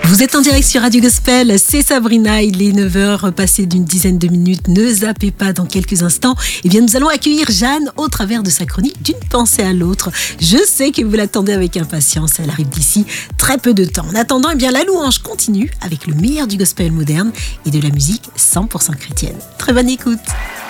Vous êtes en direct sur Radio Gospel, c'est Sabrina, il est 9h passé d'une dizaine de minutes, ne zappez pas dans quelques instants. Eh bien nous allons accueillir Jeanne au travers de sa chronique d'une pensée à l'autre. Je sais que vous l'attendez avec impatience, elle arrive d'ici très peu de temps. En attendant, eh bien la louange continue avec le meilleur du gospel moderne et de la musique 100% chrétienne. Très bonne écoute.